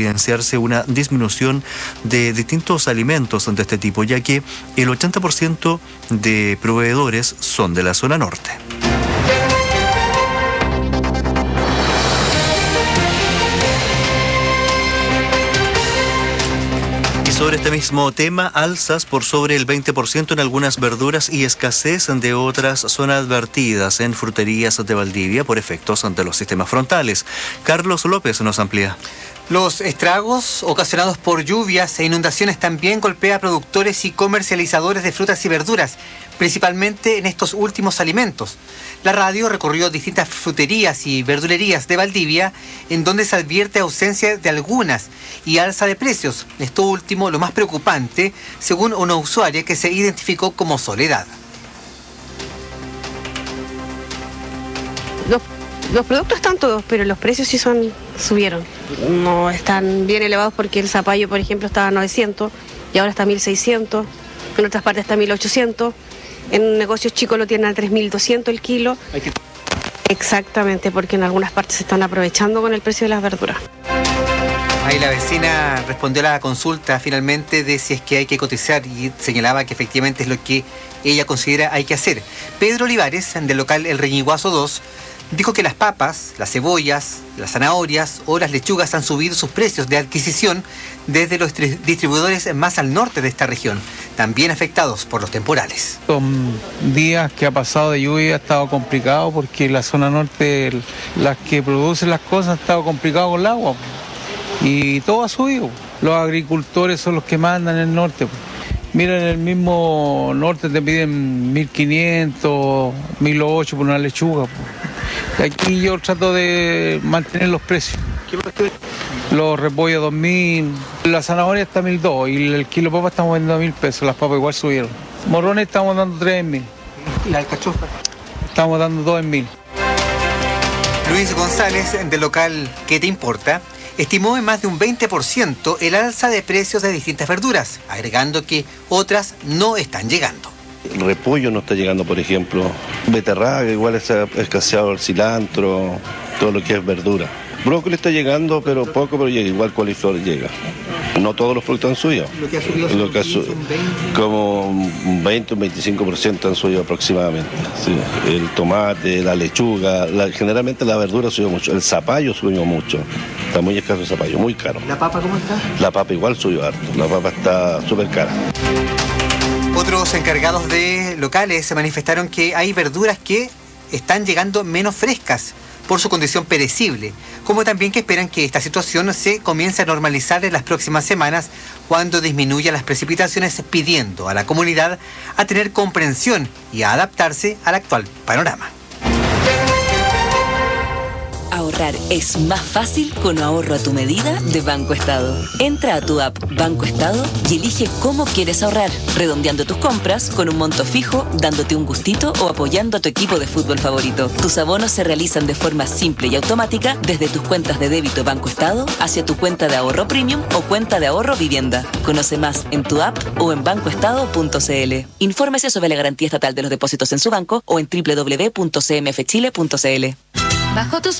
evidenciarse una disminución de distintos alimentos de este tipo, ya que el 80% de proveedores son de la zona norte. Sobre este mismo tema, alzas por sobre el 20% en algunas verduras y escasez de otras son advertidas en fruterías de Valdivia por efectos ante los sistemas frontales. Carlos López nos amplía. Los estragos ocasionados por lluvias e inundaciones también golpean a productores y comercializadores de frutas y verduras, principalmente en estos últimos alimentos. La radio recorrió distintas fruterías y verdulerías de Valdivia, en donde se advierte ausencia de algunas y alza de precios. Esto último, lo más preocupante, según una usuaria que se identificó como Soledad. Los productos están todos, pero los precios sí subieron. No están bien elevados porque el zapallo, por ejemplo, estaba a 900 y ahora está a 1.600. En otras partes está a 1.800. En negocios chicos lo tienen a 3.200 el kilo. Exactamente, porque en algunas partes se están aprovechando con el precio de las verduras. Ahí la vecina respondió a la consulta finalmente de si es que hay que cotizar y señalaba que efectivamente es lo que ella considera hay que hacer. Pedro Olivares, del local El Reñiguazo 2, dijo que las papas, las cebollas, las zanahorias o las lechugas han subido sus precios de adquisición desde los distribuidores más al norte de esta región, también afectados por los temporales. Son días que ha pasado de lluvia, ha estado complicado porque la zona norte, las que producen las cosas, ha estado complicado con el agua y todo ha subido. Los agricultores son los que mandan en el norte. Mira, en el mismo norte te piden 1.500, 1.800 por una lechuga. Aquí yo trato de mantener los precios. Los repollos 2.000, la zanahoria está 1.200 y el kilo de papa estamos vendiendo a 1.000 pesos. Las papas igual subieron. Morrones estamos dando 3.000. ¿Y la alcachofa? Estamos dando 2.000. Luis González, del local ¿Qué te importa?, estimó en más de un 20% el alza de precios de distintas verduras, agregando que otras no están llegando. El repollo no está llegando, por ejemplo. Beterraga, igual está escaseado el cilantro, todo lo que es verdura. Brócoli está llegando, pero poco, pero llega. Igual coliflor llega. No todos los productos han subido. Lo que ha subido como un 20, un 25% han subido aproximadamente. Sí. El tomate, la lechuga, generalmente la verdura subió mucho. El zapallo subió mucho. Está muy escaso el zapallo, muy caro. ¿La papa cómo está? La papa igual subió harto. La papa está súper cara. Otros encargados de locales se manifestaron que hay verduras que están llegando menos frescas por su condición perecible, como también que esperan que esta situación se comience a normalizar en las próximas semanas cuando disminuyan las precipitaciones, pidiendo a la comunidad a tener comprensión y a adaptarse al actual panorama. Ahorrar es más fácil con ahorro a tu medida de Banco Estado. Entra a tu app Banco Estado y elige cómo quieres ahorrar, redondeando tus compras con un monto fijo, dándote un gustito o apoyando a tu equipo de fútbol favorito. Tus abonos se realizan de forma simple y automática desde tus cuentas de débito Banco Estado hacia tu cuenta de ahorro premium o cuenta de ahorro vivienda. Conoce más en tu app o en bancoestado.cl. Infórmese sobre la garantía estatal de los depósitos en su banco o en www.cmfchile.cl. Bajo tus